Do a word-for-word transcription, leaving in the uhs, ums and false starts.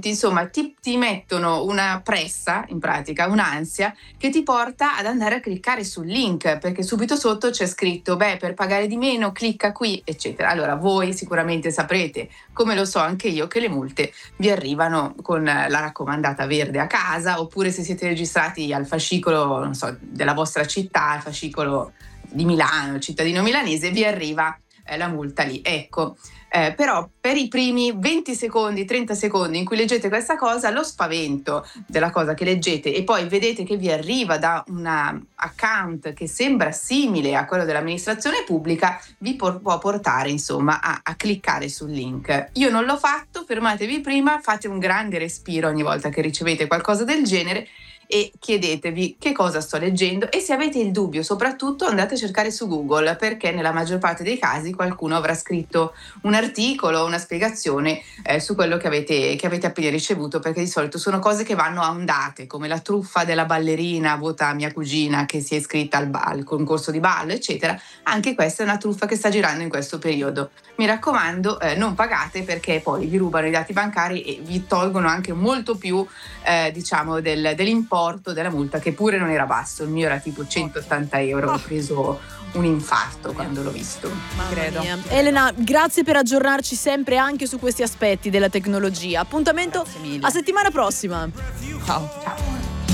punti, insomma, ti, ti mettono una pressa, in pratica, un'ansia, che ti porta ad andare a cliccare sul link, perché subito sotto c'è scritto, beh, per pagare di meno, clicca qui, eccetera. Allora, voi sicuramente saprete, come lo so anche io, che le multe vi arrivano con la raccomandata verde a casa, oppure se siete registrati al fascicolo, non so, della vostra città, al fascicolo di Milano, cittadino milanese, vi arriva eh, la multa lì. Ecco, eh, però per i primi venti secondi, trenta secondi in cui leggete questa cosa, lo spavento della cosa che leggete e poi vedete che vi arriva da un account che sembra simile a quello dell'amministrazione pubblica, vi por- può portare insomma a, a cliccare sul link. Io non l'ho fatto, fermatevi prima, fate un grande respiro ogni volta che ricevete qualcosa del genere e chiedetevi che cosa sto leggendo, e se avete il dubbio soprattutto andate a cercare su Google, perché nella maggior parte dei casi qualcuno avrà scritto un articolo, una spiegazione eh, su quello che avete, che avete appena ricevuto, perché di solito sono cose che vanno a ondate, come la truffa della ballerina vota mia cugina che si è iscritta al, al concorso di ballo, eccetera. Anche questa è una truffa che sta girando in questo periodo. Mi raccomando, eh, non pagate, perché poi vi rubano i dati bancari e vi tolgono anche molto più eh, diciamo del, dell'importo della multa, che pure non era basso. Il mio era tipo centottanta euro. Ho preso un infarto quando l'ho visto. Credo. Elena, grazie per aggiornarci sempre anche su questi aspetti della tecnologia. Appuntamento a settimana prossima. Ciao. Ciao.